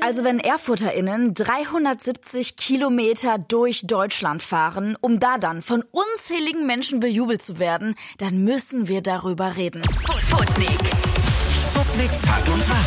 Also wenn ErfurterInnen 370 Kilometer durch Deutschland fahren, um da dann von unzähligen Menschen bejubelt zu werden, dann müssen wir darüber reden. Sputnik Tag und Tag.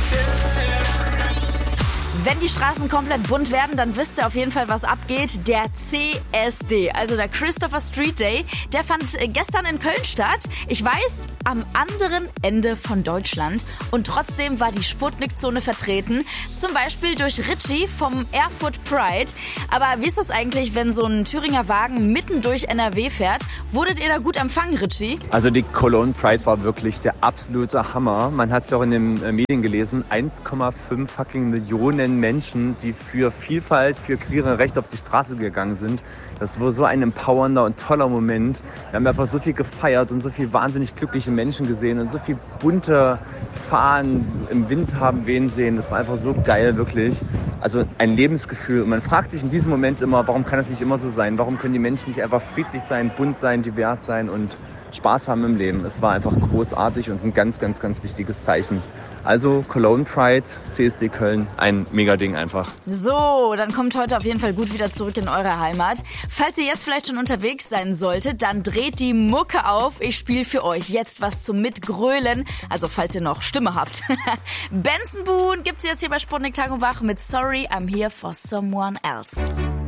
Wenn die Straßen komplett bunt werden, dann wisst ihr auf jeden Fall, was abgeht. Der CSD, also der Christopher Street Day, der fand gestern in Köln statt. Ich weiß, am anderen Ende von Deutschland. Und trotzdem war die Sputnik-Zone vertreten. Zum Beispiel durch Ritchie vom Erfurt Pride. Aber wie ist das eigentlich, wenn so ein Thüringer Wagen mitten durch NRW fährt? Wurdet ihr da gut empfangen, Ritchie? Also die Cologne Pride war wirklich der absolute Hammer. Man hat es ja auch in den Medien gelesen. 1,5 fucking Millionen Menschen, die für Vielfalt, für queere Rechte auf die Straße gegangen sind. Das war so ein empowernder und toller Moment. Wir haben einfach so viel gefeiert und so viel wahnsinnig glückliche Menschen gesehen und so viel bunte Fahnen im Wind haben wehen sehen. Das war einfach so geil, wirklich. Also ein Lebensgefühl. Und man fragt sich in diesem Moment immer, warum kann das nicht immer so sein? Warum können die Menschen nicht einfach friedlich sein, bunt sein, divers sein und Spaß haben im Leben? Es war einfach großartig und ein ganz, ganz, ganz wichtiges Zeichen. Also Cologne Pride, CSD Köln, ein Mega-Ding einfach. So, dann kommt heute auf jeden Fall gut wieder zurück in eure Heimat. Falls ihr jetzt vielleicht schon unterwegs sein solltet, dann dreht die Mucke auf. Ich spiele für euch jetzt was zum Mitgrölen. Also falls ihr noch Stimme habt. Benson Boone gibt's jetzt hier bei Sputnik Tag und Wach mit Sorry, I'm Here for Someone Else.